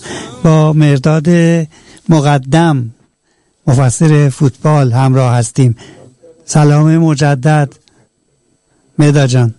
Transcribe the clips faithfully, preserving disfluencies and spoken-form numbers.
با مرداد مقدم مفسر فوتبال همراه هستیم. سلام مجدد مرداد جان.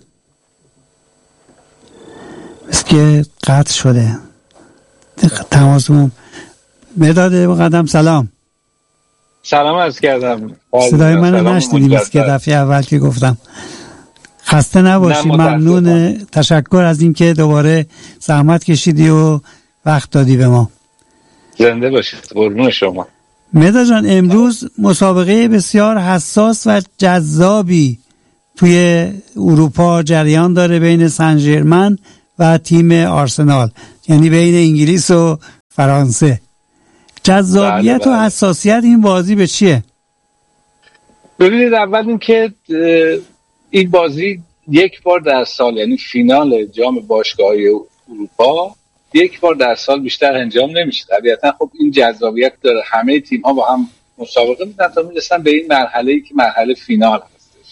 بس که قطع شده تماسمون. مرداد مقدم سلام. سلام عرض کردم. صدای من نشنیدیم از که دفعه اول که گفتم. خسته نباشی. ممنون، تشکر از این که دوباره زحمت کشیدی و وقت دادی به ما. زنده باشید. قربون شما. مرداد جان، امروز مسابقه بسیار حساس و جذابی توی اروپا جریان داره بین سن ژرمن و تیم آرسنال، یعنی بین انگلیس و فرانسه. جذابیت و حساسیت این بازی به چیه؟ ببینید، اول این که این بازی یک بار در سال، یعنی فینال جام باشگاه‌های اروپا یک بار در سال بیشتر انجام نمیشه. طبیعتا خب این جذابیت داره، همه تیم‌ها با هم مسابقه می‌کنن تا میرسن به این مرحله‌ای که مرحله فینال هستش.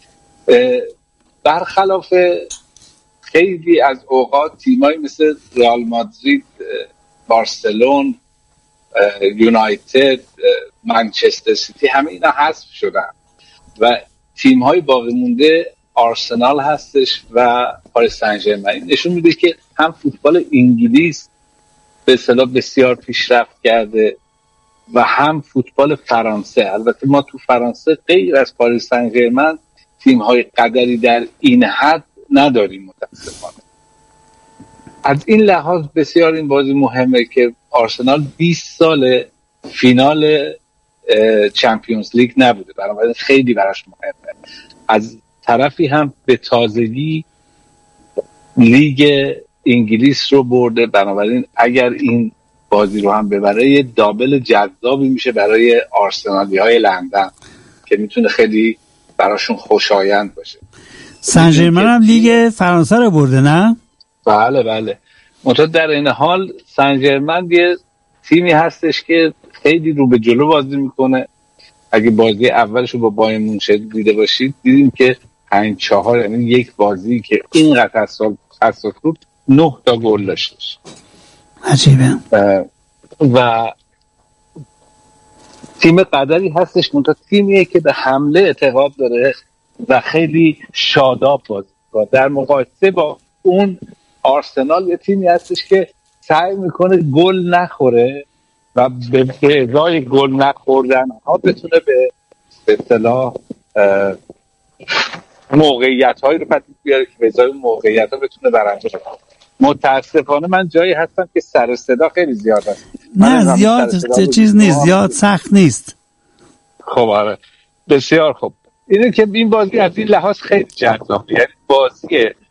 برخلاف خیلی از اوقات تیمایی مثل رئال مادرید، بارسلون، یونایتد، منچستر سیتی، همه اینا حذف شدن و تیم‌های باقی مونده آرسنال هستش و پاریس سن ژرمن. نشون میده که هم فوتبال انگلیس به اصطلاح بسیار پیشرفت کرده و هم فوتبال فرانسه. البته ما تو فرانسه غیر از پاریس سن ژرمن تیم‌های قدری در این حد نداریم متأسفانه. از این لحاظ بسیار این بازی مهمه که آرسنال بیست سال فینال چمپیونز لیگ نبوده، بنابراین خیلی براش مهمه. از طرفی هم به تازگی لیگ انگلیس رو برده، بنابراین اگر این بازی رو هم ببره یه دابل جذابی میشه برای آرسنالی های لندن که میتونه خیلی براشون خوشایند باشه. سن ژرمن هم لیگ فرانسه رو برده، نه؟ بله بله. منتها در این حال سن ژرمن یه تیمی هستش که خیلی رو به جلو بازی میکنه. اگه بازی اولش رو با بایر مونشن دیده باشید دیدیم که پنج چهار، یعنی یک بازی که اینقدر حساس بود نه تا گل داشتش. عجیبه. و تیم قدری هستش، منتها تیمیه که به حمله اعتقاد داره و خیلی شاداب بازی میکنه. در مقایسه با اون آرسنال یه تیمی هستش که سعی میکنه گل نخوره و به ازای گل نخوردن ها بتونه به اصطلاح موقعیت هایی رو پدید بیاره که به ازای موقعیت ها بتونه برنده کنه. متاسفانه من جایی هستم که سر صدا خیلی زیاد است. نه زیاد چیز نیست، زیاد سخت نیست. خب آره بسیار خوب. اینه که این بازی از این لحاظ خیلی جذابه، یعنی بازی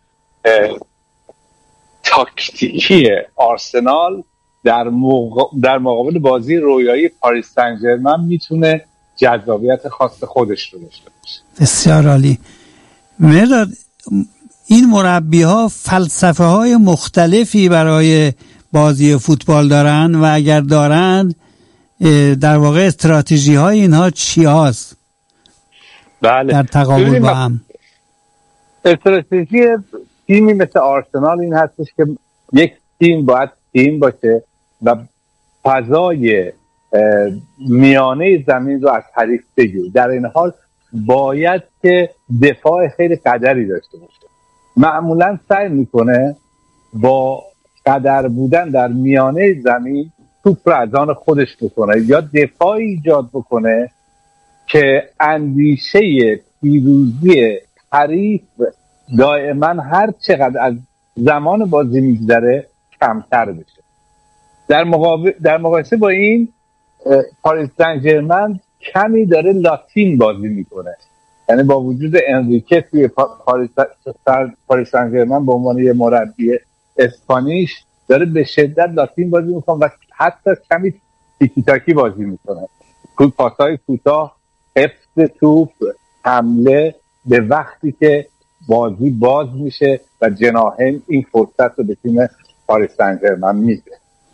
تاکتیکی آرسنال در موقع... در مقابل بازی رویایی پاریس سن ژرمن میتونه جذابیت خاص خودش رو داشته باشه. بسیار عالی. مرداد، این مربی ها فلسفه های مختلفی برای بازی فوتبال دارن و اگر دارن در واقع استراتژی های اینها چی هاست؟ بله. در تقابل با هم. استراتژی تیمی مثل آرسنال این هستش که یک تیم باید تیم باشه و فضای میانه زمین رو از حریف بگیره. در این حال باید که دفاع خیلی قدری داشته باشه. معمولا سعی میکنه با قدر بودن در میانه زمین توپ رو از آن خودش بکنه یا دفاعی ایجاد بکنه که اندیشه پیروزی حریف دائما هر چقدر از زمان بازی میگذره کمتر بشه. در مقابل در مقایسه با این پاریس سن ژرمن کمی داره لاتین بازی میکنه، یعنی با وجود انریکه توی پاریس پاریس سن ژرمن به عنوان یه مربی اسپانیش داره به شدت لاتین بازی میکنه و حتی کمی تیکی تاکی بازی میکنه. پاسای کوتاه، حفظ توپ، حمله به وقتی که بازی باز میشه و جناحین این فرصت رو به تیم پاریس سن ژرمن میده.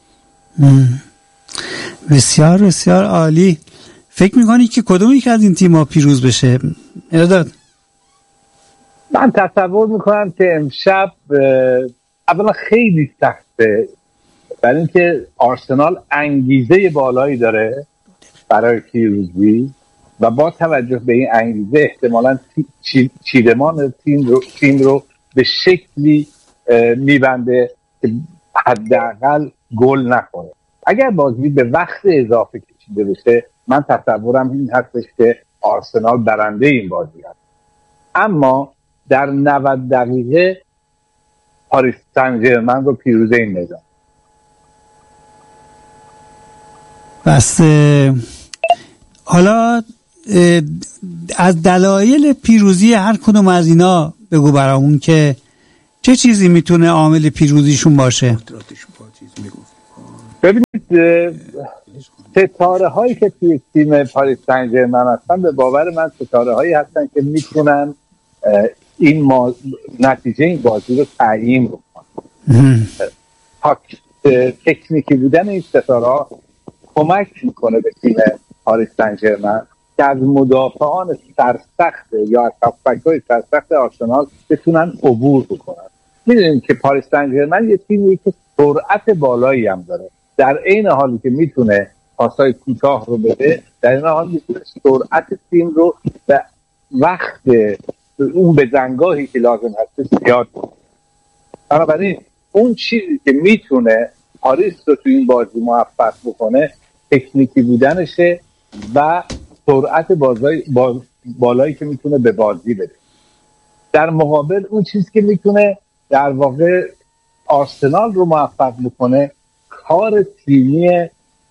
بسیار بسیار عالی. فکر میکنی که کدوم یک از این تیم‌ها پیروز بشه؟ ارداد من تصور میکنم که امشب اولا خیلی سخته برای اینکه آرسنال انگیزه بالایی داره برای پیروزی و با توجه به این انگیزه احتمالاً چیدمان تیم رو تیم رو به شکلی میبنده که حداقل گل نخوره. اگر بازی به وقت اضافه کشیده بشه من تصورم این هستش که آرسنال برنده این بازی هست، اما در نود دقیقه پاریس سن ژرمن رو پیروز این نظام. بس حالا از دلایل پیروزی هر کدوم از اینا بگو برامون که چه چیزی میتونه عامل پیروزیشون باشه؟ ببینید ستاره هایی که توی تیم پاریس سن ژرمن هستن به باور من ستاره هایی هستن که میتونن این ما... نتیجه این بازی رو تعیین بکنن. تکنیکی بودن این ستاره ها کمک میکنه به تیم پاریس سن ژرمن که از مدافعان سرسخت یا از هافبک‌های سرسخت آرسنال بتونن عبور بکنن. میدونیم که پاریس سن ژرمن یه تیمیه که سرعت بالایی هم داره، در این حالی که میتونه پاسای کوتاه رو بده، در این حال میتونه سرعت تیم رو به وقت اون بزنگاهی که لازم هست زیاد کنه. بنابراین اون چیزی که میتونه پاریس رو تو این بازی موفق بکنه تکنیکی بودنشه و سرعت بازای باز بالایی که میتونه به بازی بده. در مقابل اون چیزی که میتونه در واقع آرسنال رو موفق بکنه کار تیمی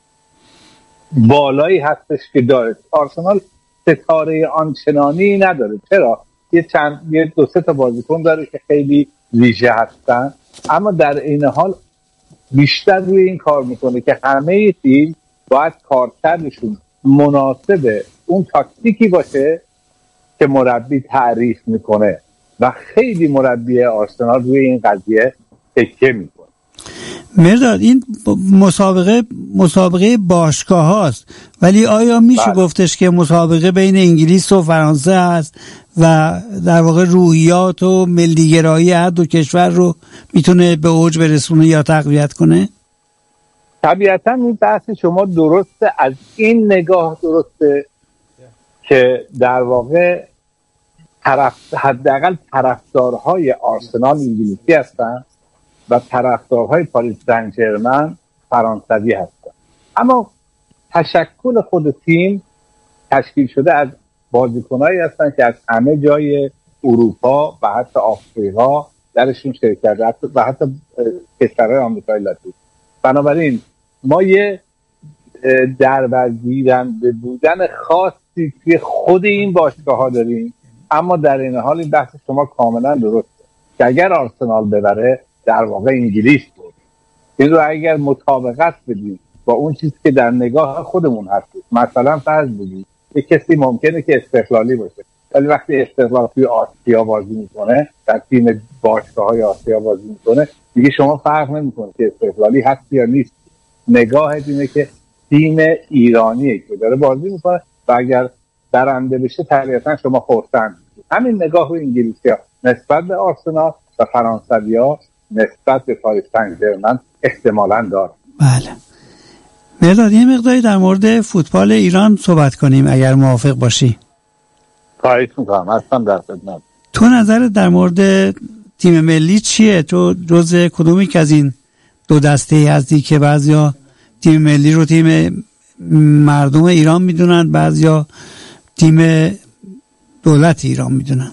بالایی هستش که داره. آرسنال ستاره آنچنانی نداره. چرا؟ یه چند یه دو سه تا بازیکن داره که خیلی ویژه هستن، اما در این حال بیشتر روی این کار میکنه که همه تیم باید کارکردشون مناسب اون تاکتیکی باشه که مربی تعریف میکنه و خیلی مربی آرسنال روی این قضیه تکیه میکنه. مرداد این مسابقه مسابقه باشگاه هاست، ولی آیا میشه بله. گفتش که مسابقه بین انگلیس و فرانسه هست و در واقع روحیات و ملیگرایی هر دو کشور رو میتونه به اوج برسونه یا تقویت کنه؟ طبیعتا این بحث شما درسته، از این نگاه درسته که در واقع طرف حداقل طرفدارهای آرسنال انگلیسی هستن و طرفدارهای پاریس سن ژرمن فرانسوی هستن، اما تشکل خود تیم تشکیل شده از بازیکنایی هستن که از همه جای اروپا و حتی آفریقا درشون شرکت کرده و حتی کشورهای آمریکای لاتین. بنابراین ما یه دربرگیرنده بودن خاصی توی خود این باشگاه ها داریم، اما در این حال این بحث شما کاملا درسته که اگر آرسنال ببره در واقع انگلیس بود. این رو اگر مطابقت بدیم با اون چیزی که در نگاه خودمون هست، مثلا فرض بدیم یک کسی ممکنه که استقلالی باشه ولی وقتی استقلال توی آسیا بازی میکنه، در تیم باشگاه‌های آسیا بازی میکنه، دیگه شما فرق نمیکنه که استقلالی هست یا نیست. نگاه اینه که تیم ایرانیه که داره بازی میکنه و اگر برنده بشه طبیعتا شما خرسند. همین نگاه رو انگلیسی‌ها نسبت به آرسنال و فرانسوی‌ها نسبت به پاریس سن ژرمن احتمالاً داره. بله. مرداد یه مقداری در مورد فوتبال ایران صحبت کنیم اگر موافق باشی. خواهش می‌کنم، هستم در خدمت. تو نظرت در مورد تیم ملی چیه؟ تو جزء کدومی که از این دو دسته هستی که بعضیا تیم ملی رو تیم مردم ایران میدونن، بعضیا تیم دولت ایران میدونن؟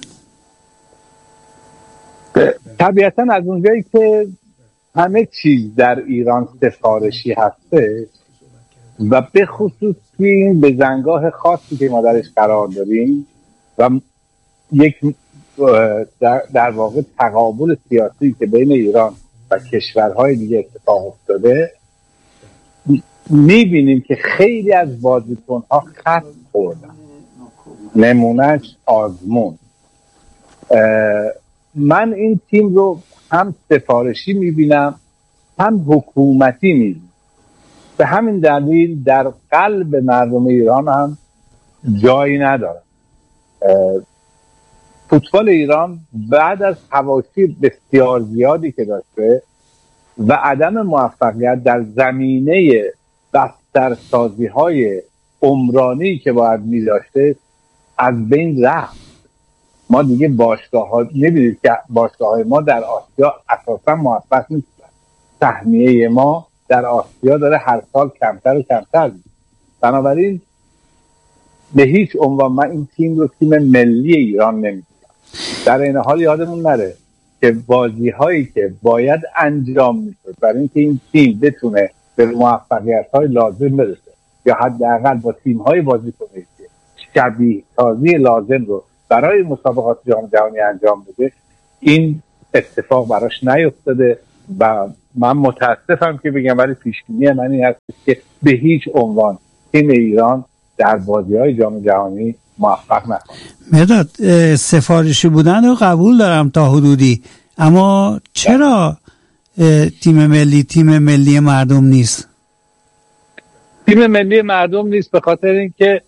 طبیعتا از اونجایی که همه چیز در ایران سفارشی هسته و به خصوص این بزنگاه خاصی که ما درش قرار داریم و یک در, در واقع تقابل سیاسی که بین ایران و کشورهای دیگه اتفاق افتاده، میبینیم که خیلی از بازیکن‌ها خط خوردن. نمونهش آزمون. من این تیم رو هم سفارشی میبینم هم حکومتی میبینم. به همین دلیل در قلب مردم ایران هم جایی ندارم. فوتبال ایران بعد از حواشی بسیار زیادی که داشته و عدم موفقیت در زمینه بسترسازی های عمرانی که باید می داشته از بین رفت. ما دیگه باشگاه ها نمیدید که باشگاه های ما در آسیا اساسا موفق نیست. سهمیه ما در آسیا داره هر سال کمتر و کمتر میشه. بنابراین به هیچ عنوان من این تیم رو تیم ملی ایران نمیدونم. در این حال یادمون نره که بازی هایی که باید انجام میشد برای اینکه این تیم بتونه به موفقیت های لازم برسه یا حداقل با تیم های بازی کنه شبیه سازی لازم رو برای مسابقات جام جهانی انجام بده، این اتفاق براش نیفتاده و من متاسفم که بگم، ولی پیشبینی من این هست که به هیچ عنوان تیم ایران در بازی‌های جام جهانی موفق نخواهد. مداد سفارشی بودن رو قبول دارم تا حدودی، اما چرا تیم ملی تیم ملی مردم نیست؟ تیم ملی مردم نیست به خاطر اینکه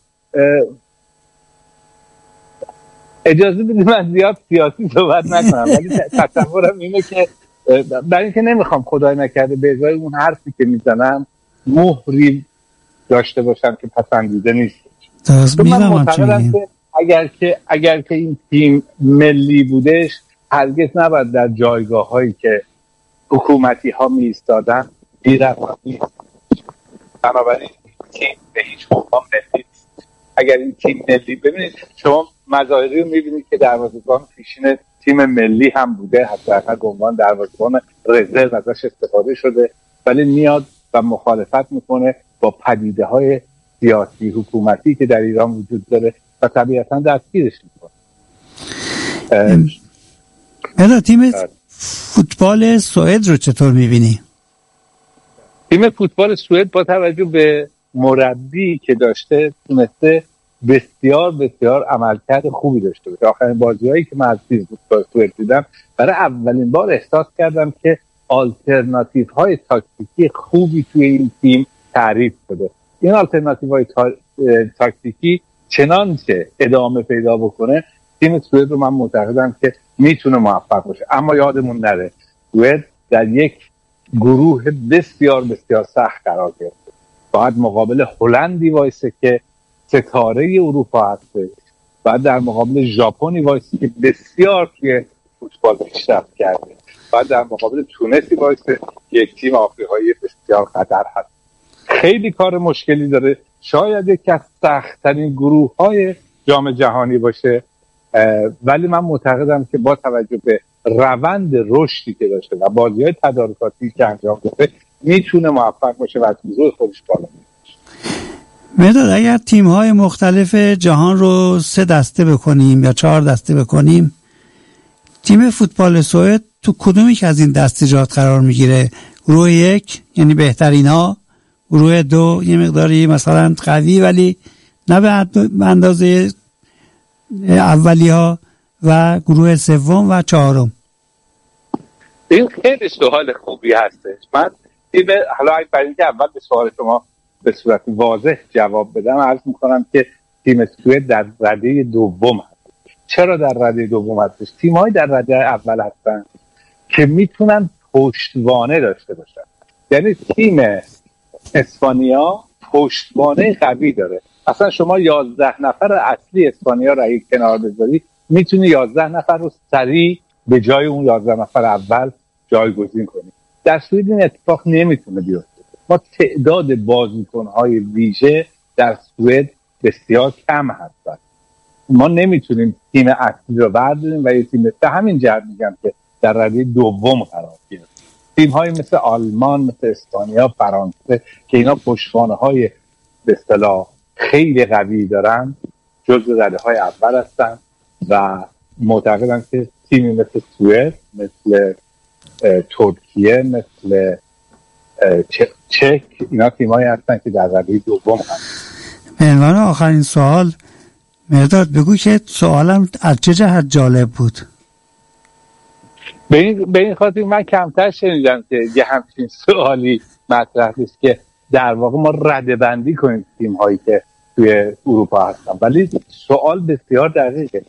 اجازه بدید من زیاد سیاسی صحبت نکنم، ولی تصورم اینه که برای اینکه نمیخوام خدای نکرده به ازای اون حرفی که میزنم مهری داشته باشم که پسندیده نیست. تو من معتقدم که اگر که اگر که این تیم ملی بودش هرگز نباید در جایگاه هایی که حکومتی ها می ایستادن بی‌رفاقی. بنابراین تیم به هیچ عنوان ملی نیست. اگر این تیم ملی، ببینید شما مظاهری رو میبینید که دروازه‌بان پیشین تیم ملی هم بوده، حتی اگر به عنوان دروازه‌بان رزرو ازش استفاده شده، ولی میاد و مخالفت میکنه با پدیده های سیاسی حکومتی که در ایران وجود داره و طبیعتا دستگیرش میکنه. مداد تیم فوتبال سوئد رو چطور میبینی؟ تیم فوتبال سوئد با توجه به مربی که داشته تونسته بسیار بسیار عملکرد خوبی داشته باشه. آخرین بازی‌هایی که من از تیم فوتبال سوئد دیدم برای اولین بار احساس کردم که آلترناتیوهای تاکتیکی خوبی توی این تیم تعریف شده. این آلترناتیوهای تا... تاکتیکی چنانچه ادامه پیدا بکنه تیم سوئد رو من معتقدم که میتونه موفق باشه. اما یادمون نره سوئد در یک گروه بسیار بسیار سخت قرار گرفته. باید مقابل هلندی وایسه که ستاره اروپا هسته، بعد در مقابل ژاپنی وایسه که بسیار توی فوتبال پیشرفت کرده، بعد در مقابل تونسی وایسه یک تیم آفریقایی بسیار خطر هست. خیلی کار مشکلی داره. شاید یکی از سخت‌ترین گروه‌های جام جهانی باشه، ولی من معتقدم که با توجه به روند رشدی که داشته و بازی‌های تدارکاتی که انجام داده میتونه موفق باشه و از گروه خودش بالا میره. مداد اگر تیم‌های مختلف جهان رو سه دسته بکنیم یا چهار دسته بکنیم، تیم فوتبال سوئد تو کدومی که از این دستجات قرار میگیره؟ گروه یک یعنی بهترین ها، گروه دو یه مقداری مثلا قوی ولی نه به اندازه اولی ها، و گروه سوم و چهارم. این خیلی سوال خوبی هستش. من حالا برای اینکه اول به سوال شما به صورت واضح جواب بدم عرض میکنم که تیم سوئد در رده دوم هست. چرا در رده دوم هستش؟ تیم‌های در رده اول هستن که میتونن پشتوانه داشته باشن. یعنی تیم اسپانیا پشتوانه قوی داره. اصلا شما یازده نفر اصلی اسپانیا رو یک کنار بذاری میتونی یازده نفر رو سریع به جای اون یازده نفر اول جایگزین کنی. در سوئد این اتفاق نمیتونه بیفته. ما تعداد بازیکن‌های ویژه در سوئد بسیار کم هست. ما نمیتونیم تیم اصلی رو برداریم و یه تیم، به همین جهت میگم که در رده دوم قرار گرفت. تیم‌های مثل آلمان، مثل اسپانیا، فرانسه که اینا پشتوانه‌های به اصطلاح خیلی قوی دارن جزو رده‌های اول هستن و معتقدم که تیمی مثل سوئد، مثل ترکیه، مثل چک، اینا تیم‌هایی هستن که در رده دوم هستن. به عنوان آخرین سوال مرداد بگو که سوالم از چه جهت جالب بود؟ به این, به این خاطر من کمتر شنیدم که یه همچین سوالی مطرح است که در واقع ما رده بندی کنیم تیم هایی که توی اروپا هستن، ولی سوال بسیار دقیقه.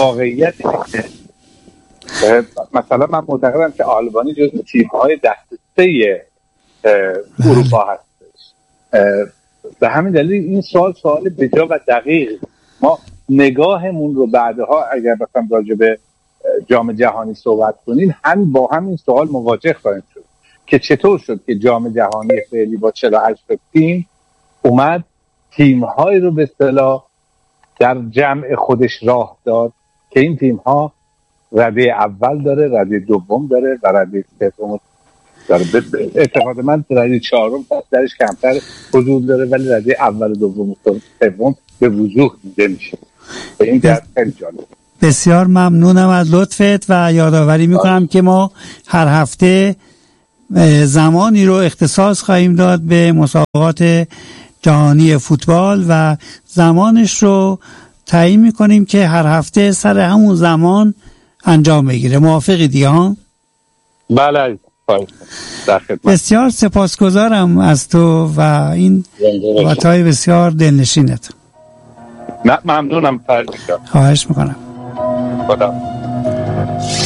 واقعیت اینه که مثلا من معتقدم که آلبانی جزو تیم های دست نقطه اروپا هستش. به همین دلیل این سوال سوال بجا و دقیق. ما نگاهمون رو بعدها اگر بخوام راجع به جام جهانی صحبت کنیم هم با همین سوال مواجه خواهیم شد که چطور شد که جام جهانی فعلی با چهل و هشت تیم اومد تیم‌های رو به اصطلاح در جمع خودش راه داد که این تیم‌ها رده اول داره، رده دوم داره و رده سوم داره. اعتقاد من رده چهارم درش کمتر حضور داره ولی رده اول و دوم و سوم به وضوح دیده میشه. این در خیلی جالب. بسیار ممنونم از لطفت و یادآوری میکنم که ما هر هفته زمانی رو اختصاص خواهیم داد به مسابقات جهانی فوتبال و زمانش رو تعیین میکنیم که هر هفته سر همون زمان انجام بگیره. موافقی دیگه ها؟ بله. بسیار سپاسگزارم از تو و این صحبت‌های بسیار دلنشینت. ممنونم فرزی. خواهش میکنم. خدا